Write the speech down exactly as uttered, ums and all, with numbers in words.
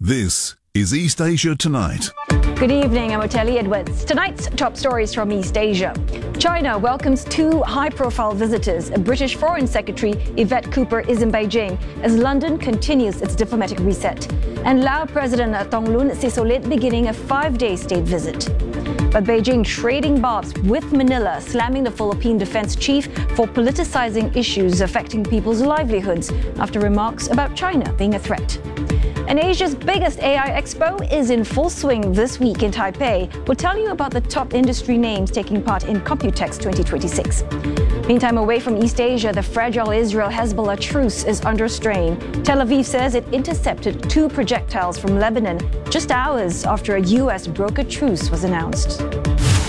This is East Asia Tonight. Good evening, I'm Otelli Edwards. Tonight's top stories from East Asia. China welcomes two high-profile visitors. British Foreign Secretary Yvette Cooper is in Beijing as London continues its diplomatic reset. And Laos President Thongloun Sisoulith beginning a five-day state visit. But Beijing trading barbs with Manila, slamming the Philippine defense chief for politicizing issues affecting people's livelihoods after remarks about China being a threat. And Asia's biggest A I expo is in full swing this week in Taipei. We'll tell you about the top industry names taking part in Computex twenty twenty-six. Meantime, away from East Asia, the fragile Israel-Hezbollah truce is under strain. Tel Aviv says it intercepted two projectiles from Lebanon just hours after a U S brokered truce was announced.